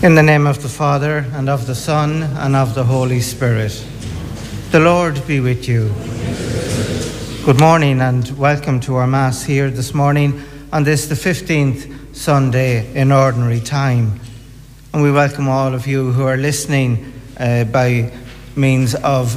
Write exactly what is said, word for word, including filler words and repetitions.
In the name of the Father, and of the Son, and of the Holy Spirit. The Lord be with you. Good morning and welcome to our Mass here this morning on this, the fifteenth Sunday in Ordinary Time. And we welcome all of you who are listening uh, by means of